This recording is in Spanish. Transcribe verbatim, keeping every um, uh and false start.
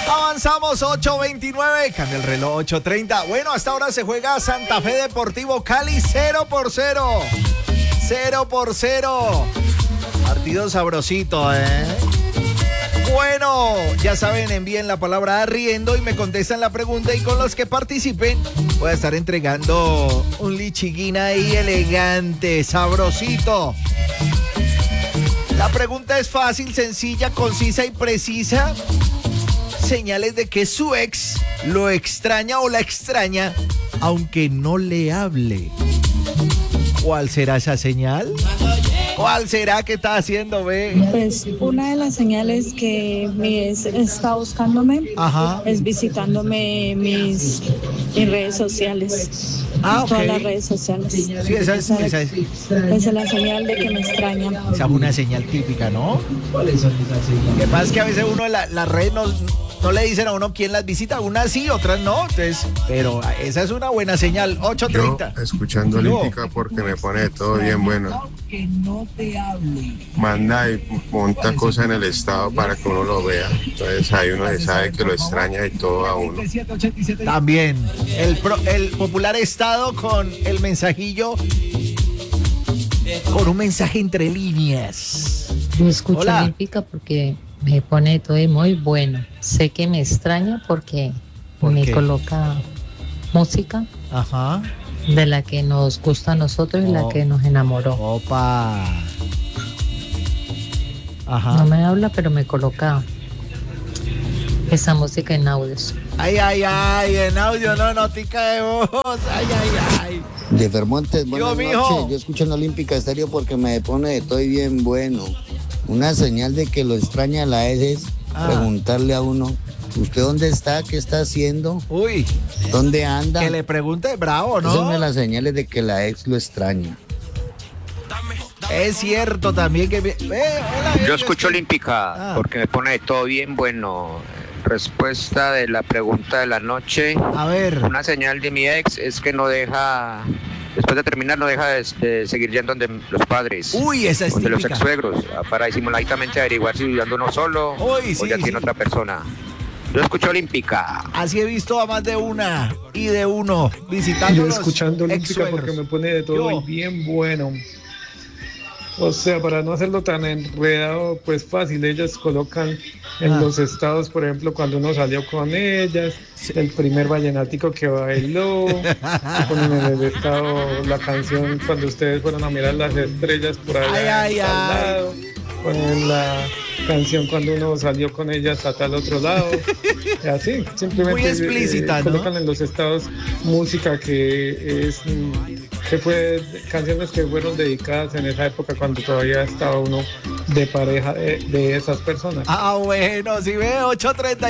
Avanzamos, ocho veintinueve, cambia el reloj, ocho treinta. Bueno, hasta ahora se juega Santa Fe Deportivo Cali, cero por cero. cero por cero. Partido sabrosito, ¿eh? Bueno, ya saben, envíen la palabra arriendo y me contestan la pregunta, y con los que participen voy a estar entregando un lichiguín ahí elegante, sabrosito. La pregunta es fácil, sencilla, concisa y precisa. Señales de que su ex lo extraña o la extraña, aunque no le hable. ¿Cuál será esa señal? ¿Cuál será que está haciendo, ve? Pues una de las señales que mi ex está buscándome, Ajá. es visitándome mis, mis redes sociales. Ah, ok. Todas las redes sociales. Sí, esa es, esa es. Esa es la señal de que me extraña. Esa es una señal típica, ¿no? ¿Cuáles son esas señales? Lo que pasa es que a veces uno, la, la red no, no le dicen a uno quién las visita, unas sí, otras no. Entonces, pero esa es una buena señal, ocho treinta. Yo escuchando Olímpica porque me pone todo bien bueno. Que no te hable. Manda y monta cosas en el estado para que uno lo vea. Entonces ahí uno se sabe que lo extraña y todo a uno. También el, pro, el popular estado con el mensajillo, con un mensaje entre líneas. Yo escucho Hola. Olímpica porque me pone todo muy bueno. Sé que me extraña porque ¿Por me qué? coloca música. Ajá. De la que nos gusta a nosotros y oh. la que nos enamoró. Opa. Ajá. No me habla, pero me coloca esa música en audios. Ay, ay, ay, en audio, no, notica de voz. Ay, ay, ay. De Fermontes, buenas Yo, noches. mijo. Yo escucho en Olímpica Estéreo porque me pone de todo y bien bueno. Una señal de que lo extraña a la ex es ah. preguntarle a uno: ¿usted dónde está? ¿Qué está haciendo? Uy. ¿Dónde anda? Que le pregunte bravo, ¿no? Esa es una de las señales de que la ex lo extraña. Es cierto también que... Eh, hola, Yo escucho Olímpica ah. porque me pone de todo bien bueno. Respuesta de la pregunta de la noche. A ver. Una señal de mi ex es que no deja... Después de terminar no deja de, de seguir yendo donde los padres. Uy, esa es donde típica. los ex-suegros, para disimuladamente averiguar si viviendo uno solo Uy, o sí, ya sí. tiene otra persona. Yo escucho Olímpica. Así he visto a más de una y de uno visitando. Yo escuchando Olímpica porque me pone de todo Yo. y bien bueno. O sea, para no hacerlo tan enredado, pues fácil, ellas colocan en ah. los estados, por ejemplo, cuando uno salió con ellas, sí. el primer vallenático que bailó, ponen en el estado la canción cuando ustedes fueron a mirar las estrellas por allá ay, ay, al ay. lado, ponen la canción cuando uno salió con ellas hasta el otro lado, y así, simplemente muy explícita, eh, ¿no? colocan en los estados música que es... que fue canciones que fueron dedicadas en esa época cuando todavía estaba uno de pareja de, de esas personas. Ah, bueno, si ve, ocho treinta.